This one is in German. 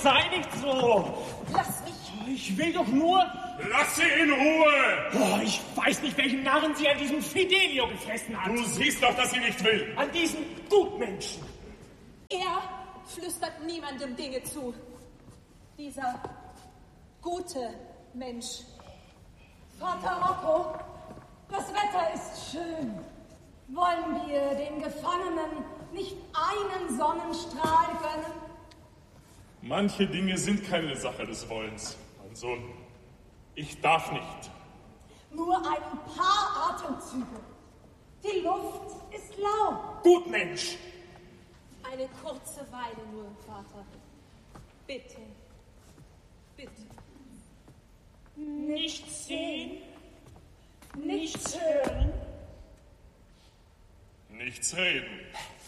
sei nicht so. Lass mich. Ich will doch nur... Lass sie in Ruhe! Oh, ich weiß nicht, welchen Narren sie an diesem Fidelio gefressen hat. Du siehst doch, dass sie nicht will. An diesen Gutmenschen. Er flüstert niemandem Dinge zu. Dieser gute Mensch. Vater Rocco, das Wetter ist schön. Wollen wir den Gefangenen nicht einen Sonnenstrahl gönnen? Manche Dinge sind keine Sache des Wollens, mein Sohn. Ich darf nicht. Nur ein paar Atemzüge. Die Luft ist lau. Gutmensch. Eine kurze Weile nur, Vater. Bitte. Bitte. Nichts sehen, Nichts hören. Nichts reden.